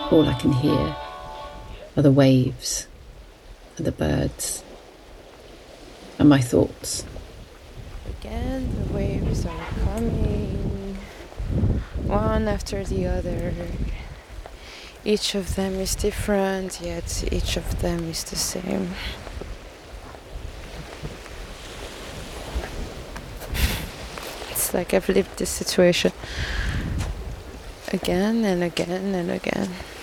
All I can hear are the waves and the birds and my thoughts. Again, the waves are coming, one after the other. Each of them is different, yet each of them is the same. It's like I've lived this situation again and again and again.